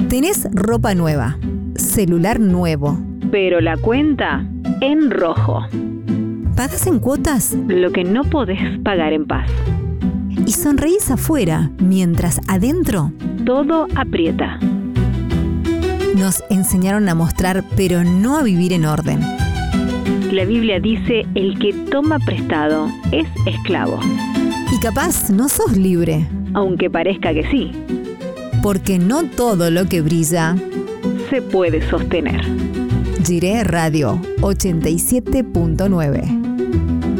Tenés ropa nueva, celular nuevo, pero la cuenta en rojo. ¿pagás en cuotas? Lo que no podés pagar en paz. Y sonreís afuera, mientras adentro Todo aprieta. nos enseñaron a mostrar, pero no a vivir en orden. La Biblia dice: el que toma prestado es esclavo. Y capaz no sos libre, Aunque parezca que sí, porque no todo lo que brilla. se puede sostener. Jiré Radio 87.9.